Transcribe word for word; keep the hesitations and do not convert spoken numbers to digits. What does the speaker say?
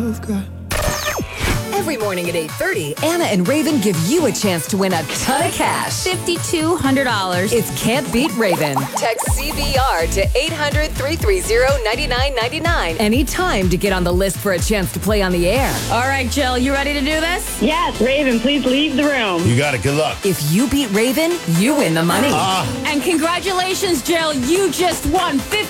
you've got. Every morning at eight thirty, Anna and Raven give you a chance to win a ton of cash. five thousand two hundred dollars. It's Can't Beat Raven. Text C B R to eight hundred, three three zero, nine nine nine nine anytime to get on the list for a chance to play on the air. All right, Jill, you ready to do this? Yes, Raven, please leave the room. You got it. Good luck. If you beat Raven, you win the money. Ah. And congratulations, Jill, you just won fifty.